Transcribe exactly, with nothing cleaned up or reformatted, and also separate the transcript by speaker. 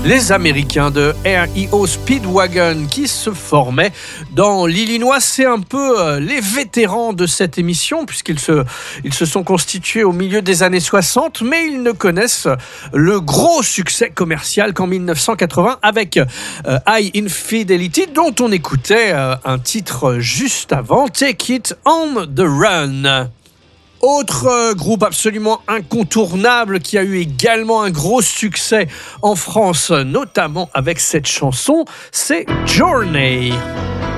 Speaker 1: Les Américains de R E O Speedwagon qui se formaient dans l'Illinois. C'est un peu euh, les vétérans de cette émission puisqu'ils se, ils se sont constitués au milieu des années soixante, mais ils ne connaissent le gros succès commercial qu'en mille neuf cent quatre-vingts avec euh, High Infidelity, dont on écoutait euh, un titre juste avant, Take It on the Run. Autre euh, groupe absolument incontournable qui a eu également un gros succès en France, notamment avec cette chanson, c'est Journey.